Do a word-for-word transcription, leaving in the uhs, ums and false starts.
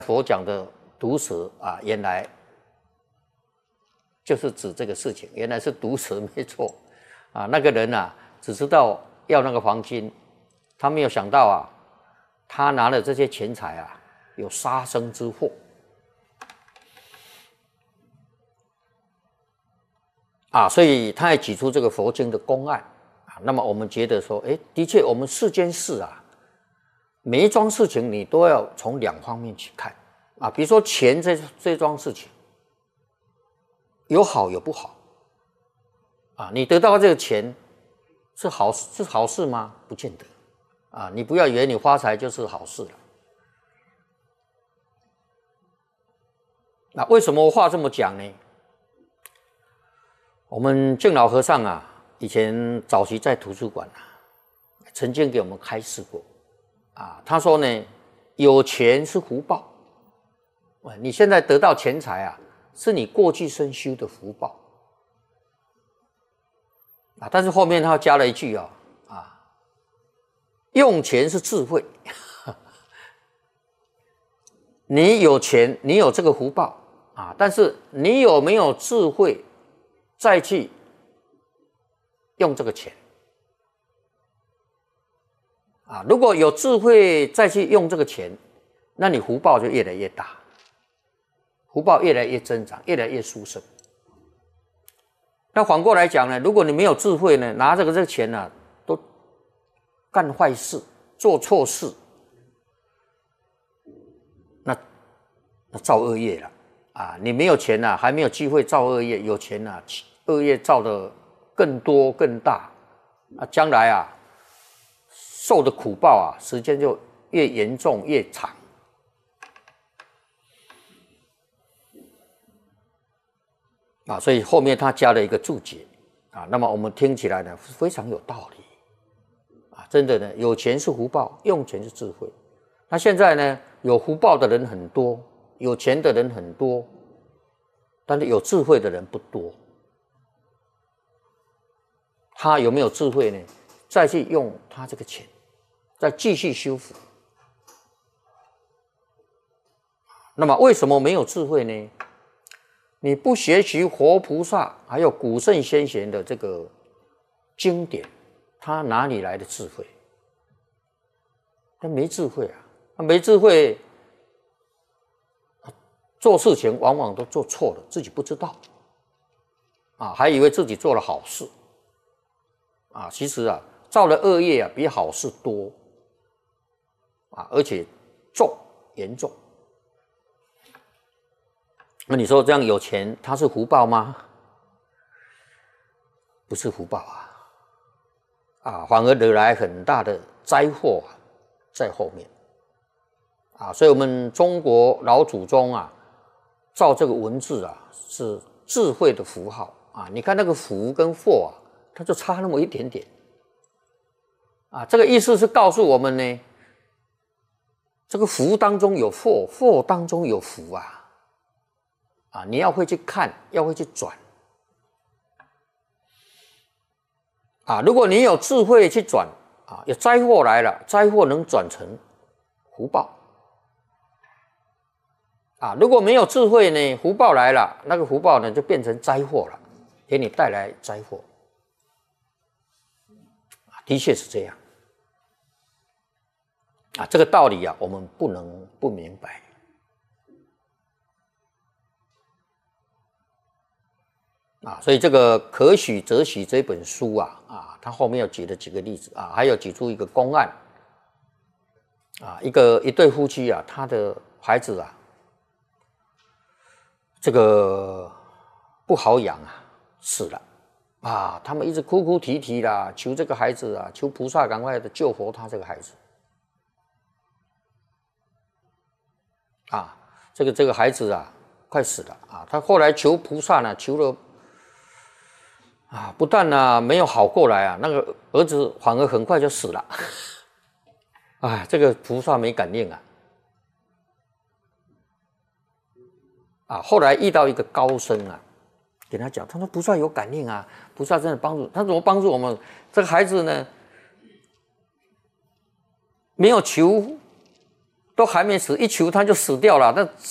佛讲的毒蛇啊，原来就是指这个事情，原来是毒蛇没错啊。那个人啊，只知道要那个黄金，他没有想到啊，他拿了这些钱财啊，有杀生之祸啊，所以他也举出这个佛经的公案啊。那么我们觉得说，哎，的确，我们世间事啊，每一桩事情你都要从两方面去看啊。比如说钱这这桩事情，有好有不好啊。你得到这个钱是好是好事吗？不见得啊。你不要以为你发财就是好事了。那为什么话这么讲呢？我们净老和尚啊，以前早期在图书馆啊，曾经给我们开示过啊。他说呢，有钱是福报，你现在得到钱财啊，是你过去生修的福报啊。但是后面他加了一句啊，啊，用钱是智慧。你有钱，你有这个福报啊，但是你有没有智慧再去用这个钱啊？如果有智慧再去用这个钱，那你福报就越来越大，福报越来越增长，越来越殊胜。那反过来讲呢，如果你没有智慧呢，拿这个这个钱呢、啊，都干坏事，做错事，那那造恶业了啊！你没有钱啊，还没有机会造恶业；有钱啊，恶业造的更多更大啊！将来啊，受的苦报啊，时间就越严重越长啊！所以后面他加了一个注解啊，那么我们听起来呢非常有道理啊！真的呢，有钱是福报，用钱是智慧。那现在呢，有福报的人很多，有钱的人很多，但是有智慧的人不多。他有没有智慧呢？再去用他这个钱，再继续修福。那么为什么没有智慧呢？你不学习活菩萨还有古圣先贤的这个经典，他哪里来的智慧？他没智慧啊！他没智慧，做事情往往都做错了，自己不知道啊，还以为自己做了好事。啊，其实啊，造了恶业啊，比好事多啊，而且重严重。那你说这样有钱，他是福报吗？不是福报啊，啊，反而惹来很大的灾祸啊，在后面啊。所以我们中国老祖宗啊，造这个文字啊，是智慧的符号啊。你看那个福跟祸啊，它就差那么一点点啊，这个意思是告诉我们呢，这个福当中有祸，祸当中有福啊，啊，你要会去看，要会去转啊。如果你有智慧去转啊，有灾祸来了，灾祸能转成福报啊。如果没有智慧呢，福报来了，那个福报呢就变成灾祸了，给你带来灾祸。的确是这样啊，这个道理啊，我们不能不明白啊。所以这个可许则许这本书啊，啊，他后面有举了几个例子啊，还有举出一个公案啊，一个一对夫妻啊，他的孩子啊，这个不好养啊，死了。啊，他们一直哭哭啼啼啦，求这个孩子啊，求菩萨赶快的救活他这个孩子。啊，这个这个孩子啊，快死了啊！他后来求菩萨呢，求了啊，不但呢没有好过来啊，那个儿子反而很快就死了。啊，这个菩萨没感应啊。啊，后来遇到一个高僧啊。给他讲，他说菩萨有感应啊，菩萨真的帮助他，怎么帮助我们？这个孩子呢，没有求都还没死，一球他就死掉了，那